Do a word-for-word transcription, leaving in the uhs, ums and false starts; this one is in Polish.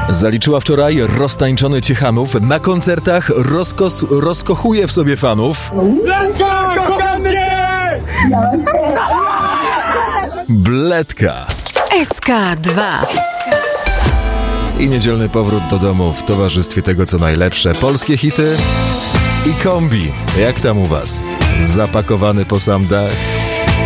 Zaliczyła wczoraj roztańczony Ciechanów. Na koncertach rozkos, rozkochuje w sobie fanów. Blanka, kocham cię! Bledka. S K dwa. I niedzielny powrót do domu w towarzystwie tego, co najlepsze. Polskie hity i kombi. Jak tam u was? Zapakowany po sam dach?